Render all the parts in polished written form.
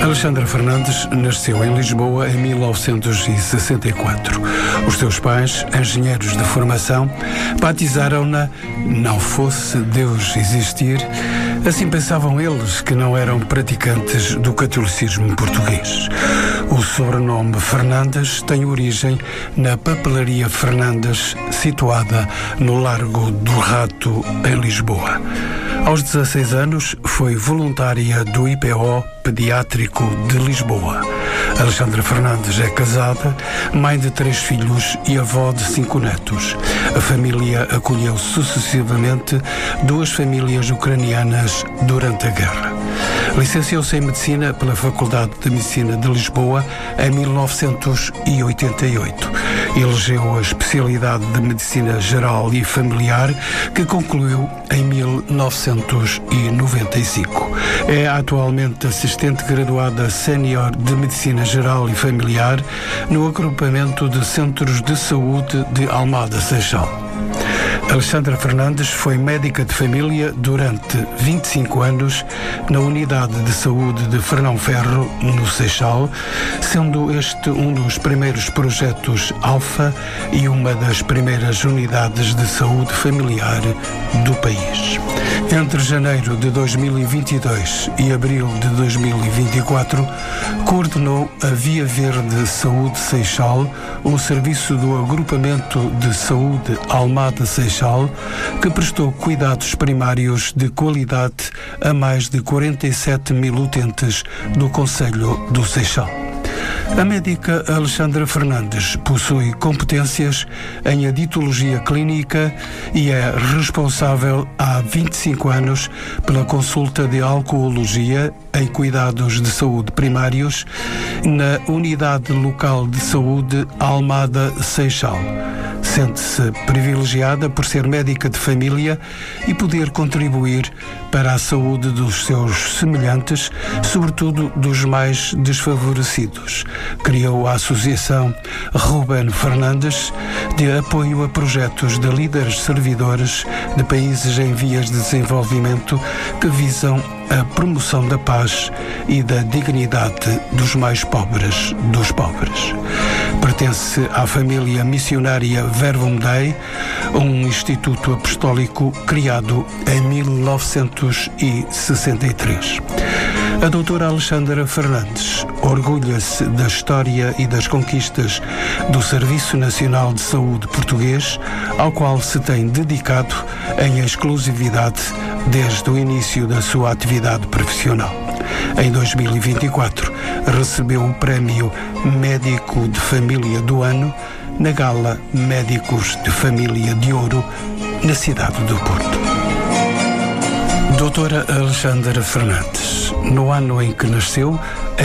Alexandra Fernandes nasceu em Lisboa em 1964. Os seus pais, engenheiros de formação, batizaram-na Não Fosse Deus Existir. Assim pensavam eles, que não eram praticantes do catolicismo português. O sobrenome Fernandes tem origem na papelaria Fernandes, situada no Largo do Rato, em Lisboa. Aos 16 anos, foi voluntária do IPO Pediátrico de Lisboa. Alexandra Fernandes é casada, mãe de 3 filhos e avó de 5 netos. A família acolheu sucessivamente 2 famílias ucranianas durante a guerra. Licenciou-se em Medicina pela Faculdade de Medicina de Lisboa em 1988. Elegeu a especialidade de Medicina Geral e Familiar, que concluiu em 1995. É atualmente assistente graduada sénior de Medicina Geral e Familiar no agrupamento de Centros de Saúde de Almada Seixal. Alexandra Fernandes foi médica de família durante 25 anos na Unidade de Saúde de Fernão Ferro, no Seixal, sendo este um dos primeiros projetos Alfa e uma das primeiras unidades de saúde familiar do país. Entre janeiro de 2022 e abril de 2024, coordenou a Via Verde Saúde Seixal, um serviço do Agrupamento de Saúde Almada Seixal, que prestou cuidados primários de qualidade a mais de 47 mil utentes do concelho do Seixal. A médica Alexandra Fernandes possui competências em aditologia clínica e é responsável há 25 anos pela consulta de alcoologia em cuidados de saúde primários na Unidade Local de Saúde Almada Seixal. Sente-se privilegiada por ser médica de família e poder contribuir para a saúde dos seus semelhantes, sobretudo dos mais desfavorecidos. Criou a Associação Ruben Fernandes, de apoio a projetos de líderes servidores de países em vias de desenvolvimento que visam a promoção da paz e da dignidade dos mais pobres dos pobres. Pertence à família missionária Verbum Dei, um instituto apostólico criado em 1963. A doutora Alexandra Fernandes orgulha-se da história e das conquistas do Serviço Nacional de Saúde português, ao qual se tem dedicado em exclusividade desde o início da sua atividade profissional. Em 2024, recebeu o Prémio Médico de Família do Ano na Gala Médicos de Família de Ouro, na cidade do Porto. Doutora Alexandra Fernandes, no ano em que nasceu, em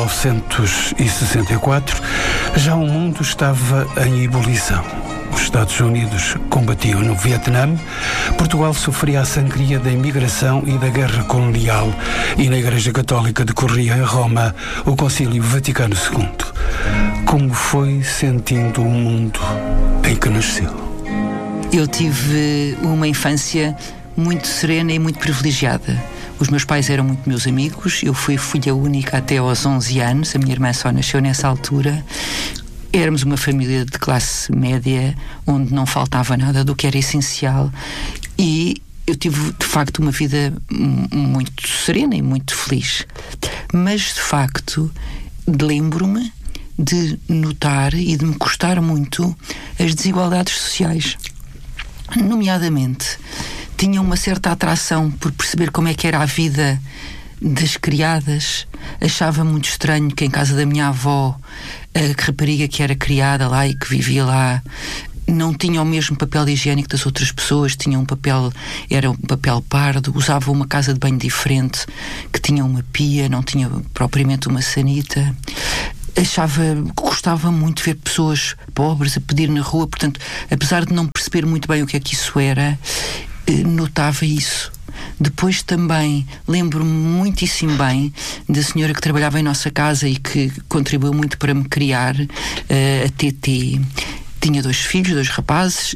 1964, já o mundo estava em ebulição. Os Estados Unidos combatiam no Vietnã, Portugal sofria a sangria da imigração e da guerra colonial, e na Igreja Católica decorria em Roma o Concílio Vaticano II. Como foi sentindo o mundo em que nasceu? Eu tive uma infância muito serena e muito privilegiada. Os meus pais eram muito meus amigos, eu fui filha única até aos 11 anos, a minha irmã só nasceu nessa altura. Éramos uma família de classe média, onde não faltava nada do que era essencial, e eu tive, de facto, uma vida muito serena e muito feliz. Mas, de facto, lembro-me de notar e de me custar muito as desigualdades sociais. Nomeadamente, tinha uma certa atração por perceber como é que era a vida das criadas. Achava muito estranho que em casa da minha avó a rapariga que era criada lá e que vivia lá não tinha o mesmo papel higiênico das outras pessoas, tinha era um papel pardo, usava uma casa de banho diferente, que tinha uma pia, não tinha propriamente uma sanita. Gostava muito de ver pessoas pobres a pedir na rua, portanto, apesar de não perceber muito bem o que é que isso era, notava isso. Depois também lembro-me muitíssimo bem da senhora que trabalhava em nossa casa e que contribuiu muito para me criar, a TT. tinha 2 filhos, 2 rapazes,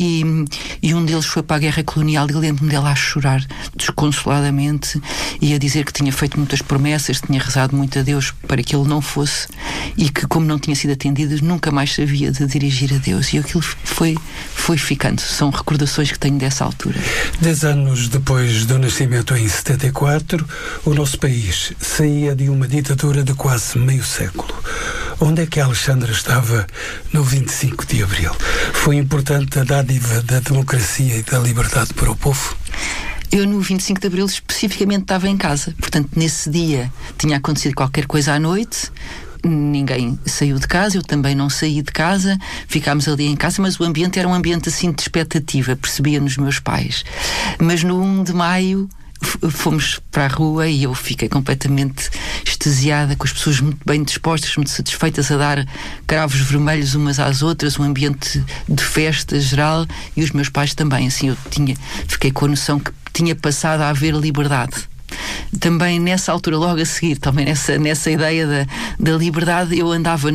e um deles foi para a guerra colonial, e lembro-me dela a chorar desconsoladamente e a dizer que tinha feito muitas promessas, tinha rezado muito a Deus para que ele não fosse, e que, como não tinha sido atendido, nunca mais sabia de dirigir a Deus. E aquilo foi ficando. São recordações que tenho dessa altura. 10 anos depois do nascimento, em 74, o nosso país saía de uma ditadura de quase meio século. Onde é que a Alexandra estava no 25 de Abril? Foi importante a dádiva da democracia e da liberdade para o povo? Eu, no 25 de Abril, especificamente estava em casa. Portanto, nesse dia tinha acontecido qualquer coisa à noite. Ninguém saiu de casa, eu também não saí de casa, ficámos ali em casa, mas o ambiente era um ambiente assim de expectativa, percebia nos meus pais. Mas no 1 de maio fomos para a rua e eu fiquei completamente extasiada, com as pessoas muito bem dispostas, muito satisfeitas, a dar cravos vermelhos umas às outras, um ambiente de festa geral, e os meus pais também. Assim, fiquei com a noção que tinha passado a haver liberdade. Também nessa altura, logo a seguir, também nessa ideia da liberdade, eu andava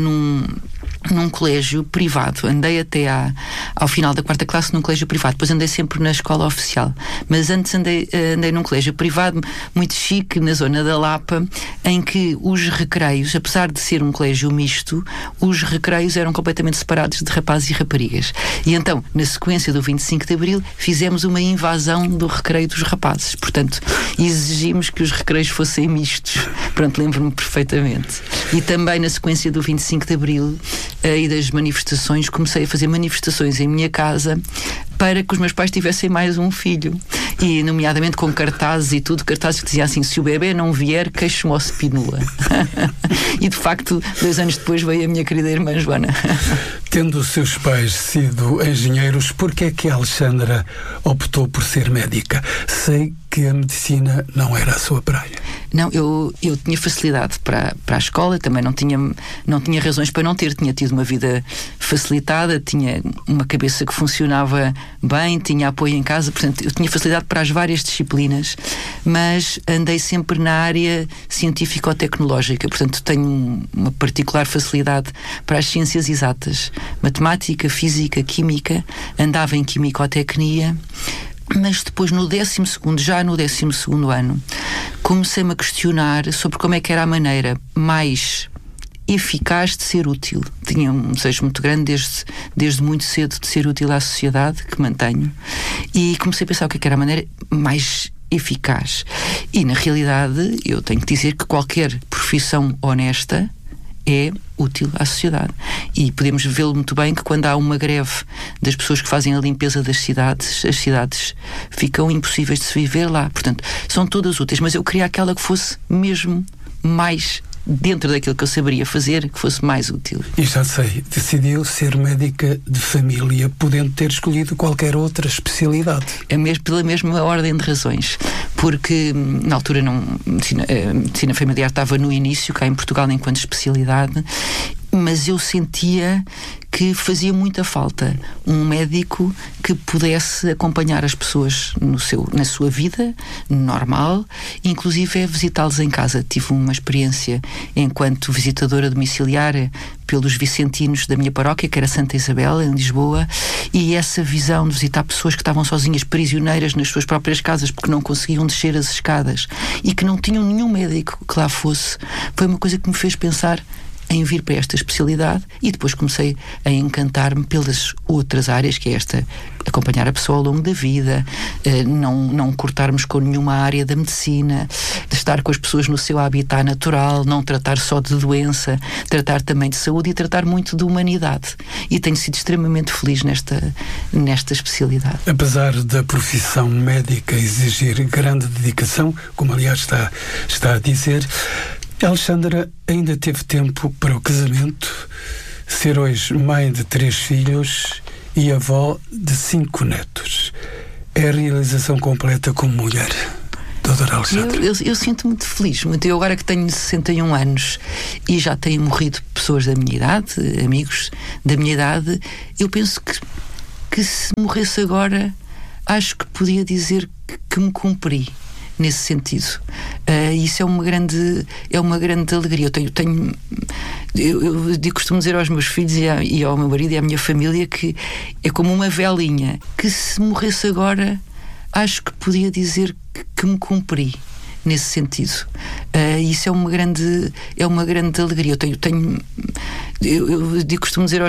num colégio privado. Andei até ao final da 4ª classe num colégio privado. Depois andei sempre na escola oficial. Mas antes andei num colégio privado muito chique, na zona da Lapa, em que os recreios, apesar de ser um colégio misto, os recreios eram completamente separados de rapazes e raparigas. E então, na sequência do 25 de Abril, fizemos uma invasão do recreio dos rapazes. Portanto, exigimos que os recreios fossem mistos. Pronto, lembro-me perfeitamente. E também na sequência do 25 de Abril e das manifestações, comecei a fazer manifestações em minha casa para que os meus pais tivessem mais um filho, e nomeadamente com cartazes e tudo, cartazes que diziam assim: se o bebê não vier, queixo-me ao Spinula. E de facto, 2 anos depois veio a minha querida irmã Joana. Tendo os seus pais sido engenheiros, porquê é que a Alexandra optou por ser médica? Sei que a medicina não era a sua praia. Não, eu tinha facilidade para a escola, também não tinha razões para não ter. Tinha tido uma vida facilitada, tinha uma cabeça que funcionava bem, tinha apoio em casa, portanto eu tinha facilidade para as várias disciplinas, mas andei sempre na área científico-tecnológica, portanto tenho uma particular facilidade para as ciências exatas, matemática, física, química, andava em quimicotecnia. Mas depois, no 12º ano, comecei-me a questionar sobre como é que era a maneira mais eficaz de ser útil. Tinha um desejo muito grande desde muito cedo de ser útil à sociedade, que mantenho, e comecei a pensar o que era a maneira mais eficaz. E, na realidade, eu tenho que dizer que qualquer profissão honesta é útil à sociedade. E podemos vê-lo muito bem que quando há uma greve das pessoas que fazem a limpeza das cidades, as cidades ficam impossíveis de se viver lá. Portanto, são todas úteis, mas eu queria aquela que fosse mesmo mais dentro daquilo que eu saberia fazer, que fosse mais útil. E já sei, decidiu ser médica de família, podendo ter escolhido qualquer outra especialidade. É mesmo pela mesma ordem de razões, porque na altura a medicina familiar estava no início, cá em Portugal, enquanto especialidade, mas eu sentia que fazia muita falta um médico que pudesse acompanhar as pessoas na sua vida normal, inclusive visitá-los em casa. Tive uma experiência enquanto visitadora domiciliária pelos vicentinos da minha paróquia, que era Santa Isabel, em Lisboa, e essa visão de visitar pessoas que estavam sozinhas, prisioneiras nas suas próprias casas, porque não conseguiam descer as escadas e que não tinham nenhum médico que lá fosse, foi uma coisa que me fez pensar em vir para esta especialidade, e depois comecei a encantar-me pelas outras áreas, que é esta: acompanhar a pessoa ao longo da vida, não cortarmos com nenhuma área da medicina, de estar com as pessoas no seu habitat natural, não tratar só de doença, tratar também de saúde e tratar muito de humanidade. E tenho sido extremamente feliz nesta especialidade. Apesar da profissão médica exigir grande dedicação, como aliás está a dizer, Alexandra ainda teve tempo para o casamento, ser hoje mãe de 3 filhos e avó de 5 netos. É a realização completa como mulher, doutora Alexandra? Eu sinto muito feliz. Eu agora que tenho 61 anos e já tenho morrido pessoas da minha idade, amigos da minha idade, eu penso que se morresse agora, acho que podia dizer que me cumpri. Nesse sentido, isso é uma grande alegria. Eu Eu costumo dizer aos meus filhos e ao meu marido e à minha família que é como uma velinha, que se morresse agora, acho que podia dizer que me cumpri. Nesse sentido, isso é uma grande alegria. Eu costumo dizer